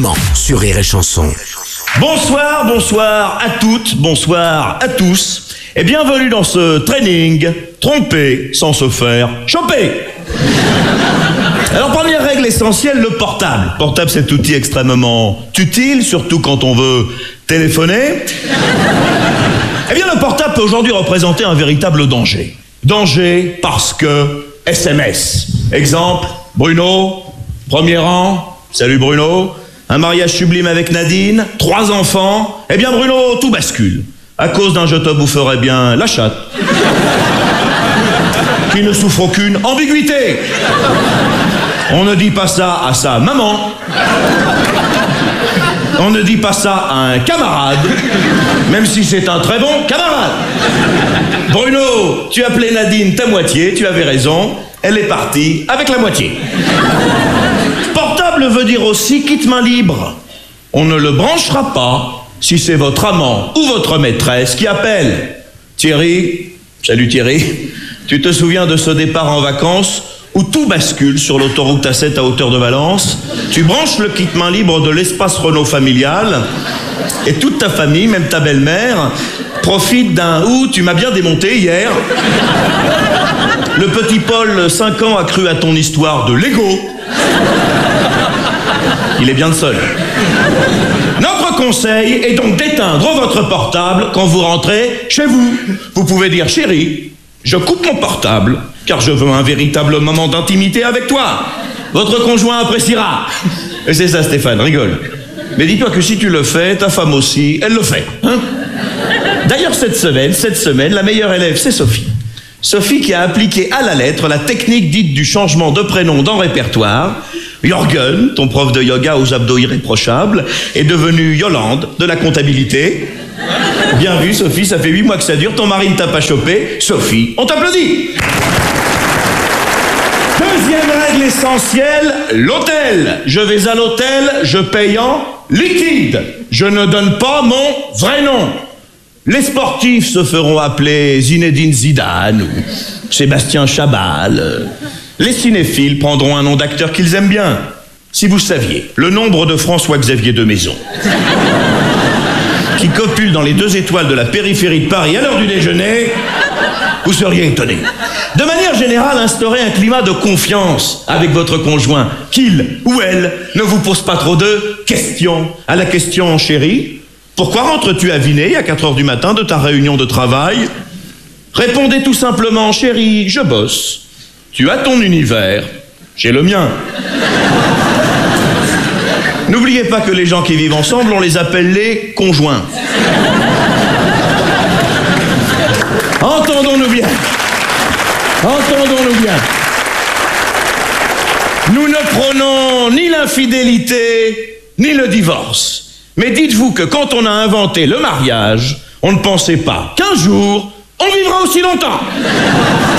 Sur Rire et Chanson. Bonsoir, bonsoir à toutes, bonsoir à tous et bienvenue dans ce training tromper sans se faire choper. Alors première règle essentielle, le portable. Portable, cet outil extrêmement utile, surtout quand on veut téléphoner. Eh bien le portable peut aujourd'hui représenter un véritable danger. Danger parce que SMS. Exemple, Bruno, premier rang, salut Bruno. Un mariage sublime avec Nadine, 3 enfants. Eh bien Bruno, tout bascule. À cause d'un je te boufferais bien la chatte. Qui ne souffre aucune ambiguïté. On ne dit pas ça à sa maman. On ne dit pas ça à un camarade. Même si c'est un très bon camarade. Bruno, tu appelais Nadine ta moitié, tu avais raison. Elle est partie avec la moitié. Portable veut dire aussi kit main libre. On ne le branchera pas si c'est votre amant ou votre maîtresse qui appelle. Thierry, salut Thierry, tu te souviens de ce départ en vacances où tout bascule sur l'autoroute A7 à hauteur de Valence? Tu branches le kit main libre de l'espace Renault familial et toute ta famille, même ta belle-mère, profite d'un « Ouh, tu m'as bien démonté hier ». Le petit Paul, 5 ans, a cru à ton histoire de Lego. Il est bien le seul. Notre conseil est donc d'éteindre votre portable quand vous rentrez chez vous. Vous pouvez dire, chérie, je coupe mon portable, car je veux un véritable moment d'intimité avec toi. Votre conjoint appréciera. Et c'est ça, Stéphane, rigole. Mais dis-toi que si tu le fais, ta femme aussi, elle le fait. Hein? D'ailleurs, cette semaine, la meilleure élève, c'est Sophie. Sophie qui a appliqué à la lettre la technique dite du changement de prénom dans répertoire. Jorgen, ton prof de yoga aux abdos irréprochables, est devenu Yolande de la comptabilité. Bien vu, Sophie, ça fait 8 mois que ça dure, ton mari ne t'a pas chopé. Sophie, on t'applaudit. Deuxième règle essentielle, l'hôtel. Je vais à l'hôtel, je paye en liquide. Je ne donne pas mon vrai nom. Les sportifs se feront appeler Zinedine Zidane ou Sébastien Chabal. Les cinéphiles prendront un nom d'acteur qu'ils aiment bien. Si vous saviez le nombre de François-Xavier de Maison qui copule dans les 2 étoiles de la périphérie de Paris à l'heure du déjeuner, vous seriez étonné. De manière générale, instaurez un climat de confiance avec votre conjoint, qu'il ou elle ne vous pose pas trop de questions. À la question, chérie, pourquoi rentres-tu à Vinay à 4h du matin de ta réunion de travail? Répondez tout simplement, chérie, je bosse. Tu as ton univers, j'ai le mien. N'oubliez pas que les gens qui vivent ensemble, on les appelle les conjoints. Entendons-nous bien. Entendons-nous bien. Nous ne prônons ni l'infidélité, ni le divorce. Mais dites-vous que quand on a inventé le mariage, on ne pensait pas qu'un jour, on vivra aussi longtemps.